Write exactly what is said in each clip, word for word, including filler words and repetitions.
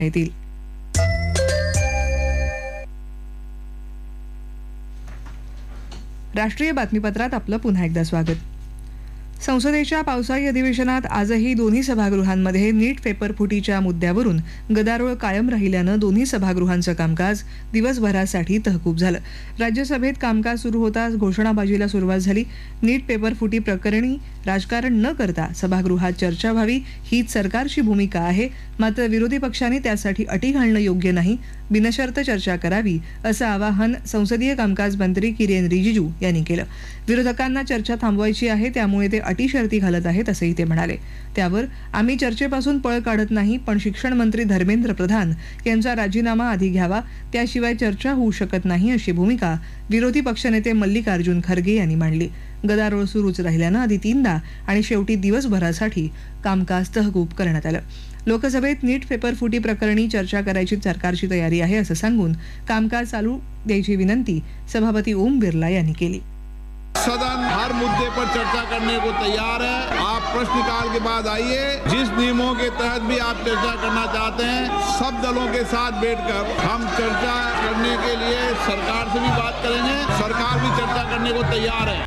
येतील. राष्ट्रीय बातमीपत्रात आपलं पुन्हा एकदा स्वागत. संसदेच्या पावसाळी अधिवेशनात आजही दोन्ही सभागृहांमध्ये नीट पेपर फुटीच्या मुद्द्यावरून गदारोळ कायम राहिल्यानं दोन्ही सभागृहांचं कामकाज दिवसभरासाठी तहकूब झालं. राज्यसभेत कामकाज सुरू होताच घोषणाबाजीला सुरुवात झाली. नीट पेपर फुटी प्रकरणी राजकारण न करता सभागृहात चर्चा व्हावी हीच सरकारची भूमिका आहे, मात्र विरोधी पक्षांनी त्यासाठी अटी घालणं योग्य नाही, बिनशर्त चर्चा करावी असं आवाहन संसदीय कामकाज मंत्री किरेन रिजिजू यांनी केलं. विरोधकांना चर्चा थांबवायची आहे, त्यामुळे ते अटी शर्ती घालत आहेत असंही ते म्हणाले. त्यावर आम्ही चर्चेपासून पळ काढत नाही, पण शिक्षण मंत्री धर्मेंद्र प्रधान यांचा राजीनामा आधी घ्यावा, त्याशिवाय चर्चा होऊ शकत नाही अशी भूमिका विरोधी पक्षनेते मल्लिकार्जुन खरगे यांनी मांडली. गदारोळ सुरूच राहिल्यानं आधी तीनदा आणि शेवटी दिवसभरासाठी कामकाज तहकूब करण्यात आलं. लोकसभेत नीट पेपर फुटी प्रकरणी चर्चा करायची सरकारची तयारी आहे असं सांगून कामकाज चालू द्यायची विनंती सभापती ओम बिर्ला यांनी केली. सदन हर मुद्दे पर चर्चा करने को तैयार है. आप प्रश्नकाल के बाद आइए. जिस नियमों के तहत भी आप चर्चा करना चाहते हैं, सब दलों के साथ बैठकर हम चर्चा करने के लिए सरकार से भी बात करेंगे. सरकार भी चर्चा करने को तैयार है.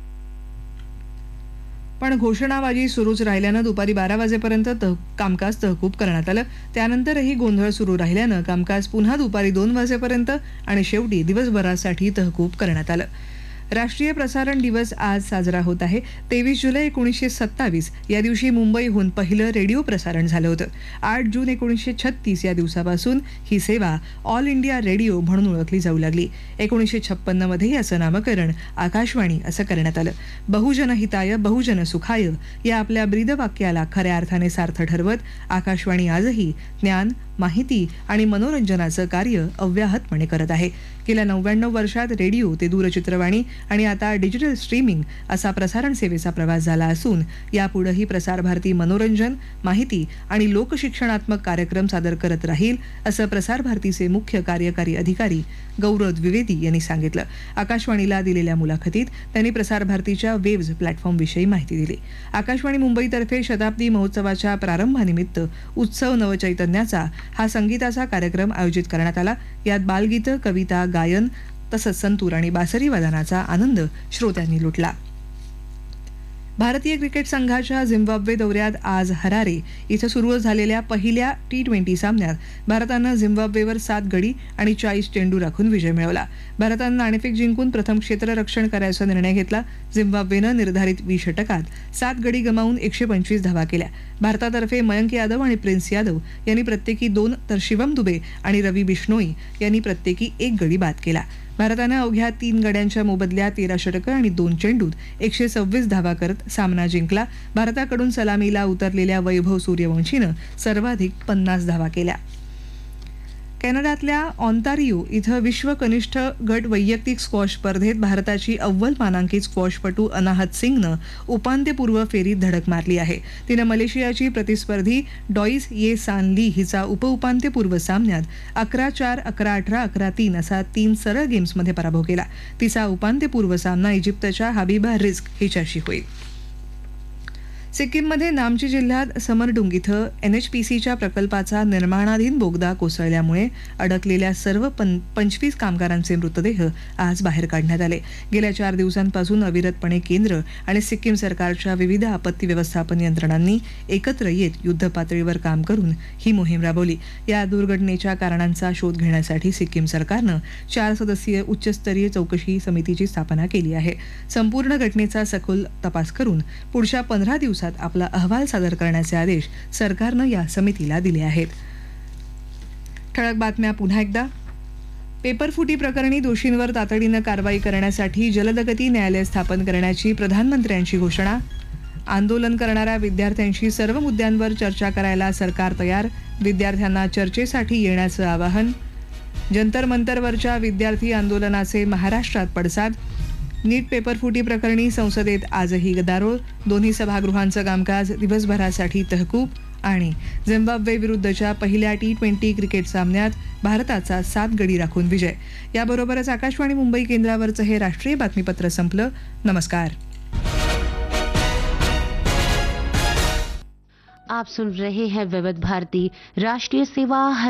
पण घोषणाबाजी सुरूच राहिल्यानं दुपारी बारा वाजेपर्यंत तह, कामकाज तहकूब करण्यात आलं. त्यानंतरही गोंधळ सुरू राहिल्यानं कामकाज पुन्हा दुपारी दोन वाजेपर्यंत आणि शेवटी दिवसभरासाठी तहकूब करण्यात आलं. राष्ट्रीय प्रसारण दिवस आज साजरा होत आहे. तेवीस जुलै एकोणीसशे सत्तावीस या दिवशी मुंबईहून पहिलं रेडिओ प्रसारण झालं होतं. आठ जून एकोणीसशे छत्तीस या दिवसापासून ही सेवा ऑल इंडिया रेडिओ म्हणून ओळखली जाऊ लागली. एकोणीसशे छप्पन्न मध्ये याचं नामकरण आकाशवाणी असं करण्यात आलं. बहुजन हिताय बहुजन सुखाय या आपल्या ब्रीदवाक्याला खऱ्या अर्थाने सार्थ ठरवत आकाशवाणी आजही ज्ञान, माहिती आणि मनोरंजनाचं कार्य अव्याहतपणे करत आहे. गेल्या नव्याण्णव वर्षात रेडिओ ते दूरचित्रवाणी आणि आता डिजिटल स्ट्रीमिंग असा प्रसारण सेवेचा प्रवास झाला असून यापुढेही प्रसार भारती मनोरंजन, माहिती आणि लोकशिक्षणात्मक कार्यक्रम सादर करत राहील असं प्रसार भारतीचे मुख्य कार्यकारी अधिकारी गौरव द्विवेदी यांनी सांगितलं. आकाशवाणीला दिलेल्या मुलाखतीत त्यांनी प्रसार भारतीच्या वेव्ज प्लॅटफॉर्मविषयी माहिती दिली. आकाशवाणी मुंबईतर्फे शताब्दी महोत्सवाच्या प्रारंभानिमित्त उत्सव नवचैतन्याचा हा संगीताचा कार्यक्रम आयोजित करण्यात आला. यात बालगीतं, कविता, गायन तसंच संतूर आणि बासरी वादनाचा आनंद श्रोत्यांनी लुटला. भारतीय क्रिकेट संघाच्या झिम्बाब्वे दौऱ्यात आज हरारे इथं सुरू झालेल्या पहिल्या टी ट्वेंटी सामन्यात भारतानं झिम्बाब्वेवर सात गडी आणि चाळीस चेंडू राखून विजय मिळवला. भारतानं नाणेफेक जिंकून प्रथम क्षेत्ररक्षण करायचा निर्णय घेतला. झिम्बाब्वेनं निर्धारित वीस षटकात सात गडी गमावून एकशे पंचवीस धावा केल्या. भारतातर्फे मयंक यादव आणि प्रिन्स यादव यांनी प्रत्येकी दोन तर शिवम दुबे आणि रवी बिश्नोई यांनी प्रत्येकी एक गडी बाद केला. भारतानं अवघ्या तीन गड्यांच्या मोबदल्यात तेरा षटकं आणि दोन चेंडूत एकशे सव्वीस धावा करत सामना जिंकला. भारताकडून सलामीला उतरलेल्या वैभव सूर्यवंशीनं सर्वाधिक पन्नास धावा केल्या. कॅनडातल्या ऑन्टारियो इथं विश्व कनिष्ठ गट वैयक्तिक स्क्वॉश स्पर्धेत भारताची अव्वल मानांकित स्क्वॉशपटू अनाहत सिंगनं उपांत्यपूर्व फेरीत धडक मारली आहे. तिनं मलेशियाची प्रतिस्पर्धी डॉईस ये सान ली हिचा उपउपांत्यपूर्व सामन्यात अकरा चार, अकरा अठरा, अकरा तीन असा तीन सरळ गेम्समध्ये पराभव केला. तिचा उपांत्यपूर्व सामना इजिप्तच्या हबीबा रिझ्क हिच्याशी होईल. सिक्कीममध्ये नामची जिल्ह्यात समरडुंग इथं एन एच पी सीच्या प्रकल्पाचा निर्माणाधीन बोगदा कोसळल्यामुळे अडकलेल्या सर्व पं पंचवीस कामगारांचे मृतदेह आज बाहेर काढण्यात आले. गेल्या चार दिवसांपासून अविरतपणे केंद्र आणि सिक्कीम सरकारच्या विविध आपत्ती व्यवस्थापन यंत्रणांनी एकत्र येत युद्धपातळीवर काम करून ही मोहीम राबवली. या दुर्घटनेच्या कारणांचा शोध घेण्यासाठी सिक्कीम सरकारनं चार सदस्यीय उच्चस्तरीय चौकशी समितीची स्थापना केली आहे. संपूर्ण घटनेचा सखोल तपास करून पुढच्या पंधरा दिवसात आपला अहवाल सादर करण्याचे आदेश सरकारनं या समितीला दिले आहेत. ठळक बातम्या पुन्हा एकदा. पेपरफुटी प्रकरणी दोषींवर तातडीनं कारवाई करण्यासाठी जलदगती न्यायालय स्थापन करण्याची प्रधानमंत्र्यांची घोषणा. आंदोलन करणाऱ्या विद्यार्थ्यांशी सर्व मुद्द्यांवर चर्चा करायला सरकार तयार, विद्यार्थ्यांना चर्चेसाठी येण्याचं आवाहन. जंतर मंतरवरच्या विद्यार्थी आंदोलनाचे महाराष्ट्रात पडसाद. नीट पेपरफुटी प्रकरणी संसदेत आजही गदारोळ, दोन्ही सभागृहांचं कामकाज दिवसभरासाठी तहकूब. आणि झिम्बाब्वे विरुद्धच्या पहिल्या टी ट्वेंटी क्रिकेट सामन्यात भारताचा सात गडी राखून विजय. याबरोबरच आकाशवाणी मुंबई केंद्रावरचं हे राष्ट्रीय बातमीपत्र संपलं. नमस्कार. आप सुन रहे हैं विविध भारती राष्ट्रीय सेवा